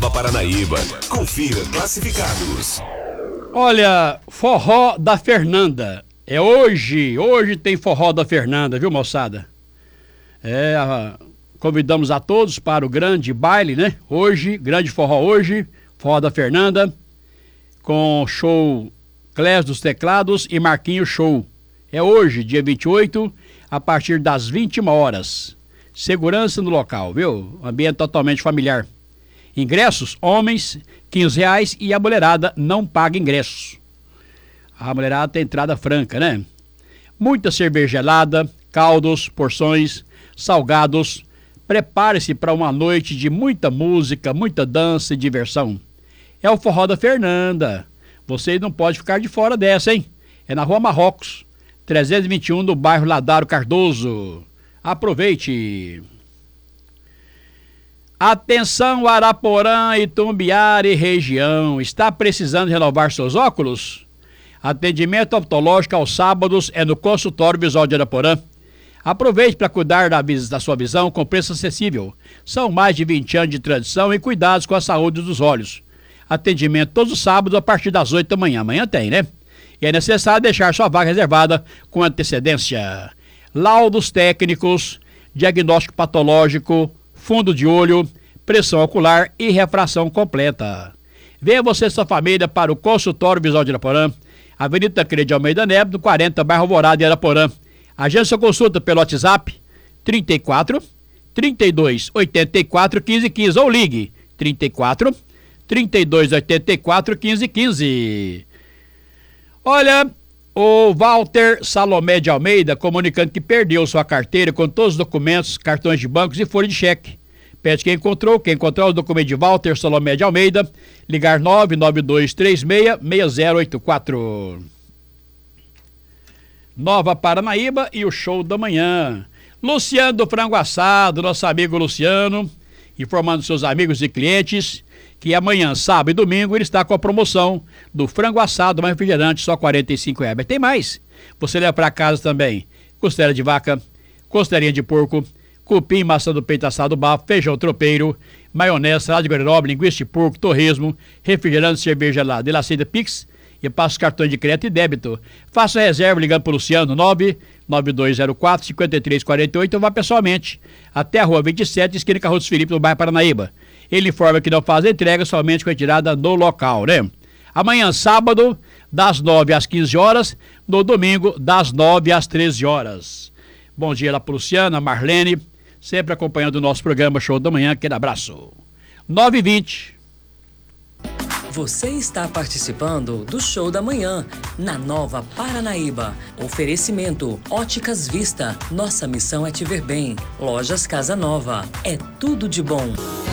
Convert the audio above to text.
Paranaíba, confira classificados. Olha, forró da Fernanda. É hoje tem forró da Fernanda, viu, moçada? Convidamos a todos para o grande baile, né? Hoje, grande forró hoje, forró da Fernanda, com show Clés dos Teclados e Marquinhos Show. É hoje, dia 28, a partir das 21 horas. Segurança no local, viu? Ambiente totalmente familiar. Ingressos, homens, R$15 e a mulherada não paga ingressos. A mulherada tem entrada franca, né? Muita cerveja gelada, caldos, porções, salgados. Prepare-se para uma noite de muita música, muita dança e diversão. É o forró da Fernanda. Você não pode ficar de fora dessa, hein? É na Rua Marrocos, 321, no bairro Ladaro Cardoso. Aproveite! Atenção, Araporã, Itumbiara e região. Está precisando renovar seus óculos? Atendimento oftalmológico aos sábados é no consultório visual de Araporã. Aproveite para cuidar da sua visão com preço acessível. São mais de 20 anos de tradição e cuidados com a saúde dos olhos. Atendimento todos os sábados a partir das 8 da manhã. Amanhã tem, né? E é necessário deixar sua vaga reservada com antecedência. Laudos técnicos, diagnóstico patológico, fundo de olho, pressão ocular e refração completa. Venha você e sua família para o consultório visual de Araporã, Avenida Tancredo de Almeida Neto, no 40, bairro Alvorada, em Araporã. Agende sua consulta pelo WhatsApp 34 32 84 15 15 ou ligue 34 32 84 15 15. Olha, o Walter Salomé de Almeida comunicando que perdeu sua carteira com todos os documentos, cartões de bancos e folha de cheque. Pede quem encontrou os documentos de Walter Salomé de Almeida, ligar 992366084. Nova Paranaíba e o show da manhã. Luciano do Frango Assado, nosso amigo Luciano, informando seus amigos e clientes que amanhã, sábado e domingo, ele está com a promoção do frango assado mais refrigerante, só R$45. Mas tem mais. Você leva para casa também costela de vaca, costelinha de porco, cupim, maçã do peito assado bafo, feijão tropeiro, maionese, salada de guaranoba, linguiça de porco, torresmo, refrigerante, cerveja gelada. Ele aceita Pix e passa os cartões de crédito e débito. Faça a reserva ligando para o Luciano 99204-5348 ou vá pessoalmente até a Rua 27, esquina Carlos Felipe, no bairro Paranaíba. Ele informa que não faz entrega somente com retirada no local, né? Amanhã, sábado, das 9 às 15 horas, no domingo, das 9 às 13 horas. Bom dia lá para Luciana, Marlene, sempre acompanhando o nosso programa Show da Manhã. Aquele abraço. 9h20. Você está participando do Show da Manhã, na Nova Paranaíba. Oferecimento Óticas Vista. Nossa missão é te ver bem. Lojas Casa Nova. É tudo de bom.